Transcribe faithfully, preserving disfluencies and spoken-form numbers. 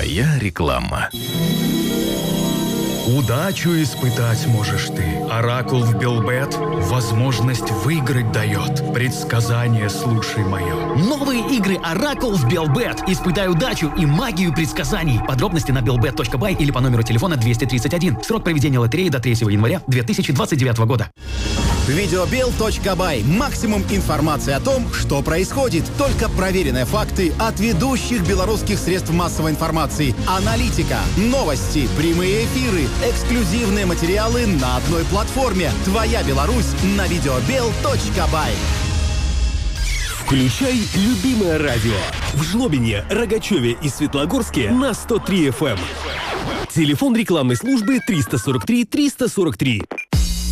Твоя реклама. Удачу испытать можешь ты. Оракул в Белбет возможность выиграть дает. Предсказание слушай мое. Новые игры Оракул в Белбет. Испытай удачу и магию предсказаний. Подробности на белбет точка бай или по номеру телефона двести тридцать один. Срок проведения лотереи до третьего января две тысячи двадцать девятого года. видеобел точка бай. Максимум информации о том, что происходит. Только проверенные факты от ведущих белорусских средств массовой информации. Аналитика, новости, прямые эфиры, эксклюзивные материалы на одной платформе. Твоя Беларусь на видеобел точка бай. Включай любимое радио. В Жлобине, Рогачеве и Светлогорске на сто три эф эм. Телефон рекламной службы триста сорок три триста сорок три.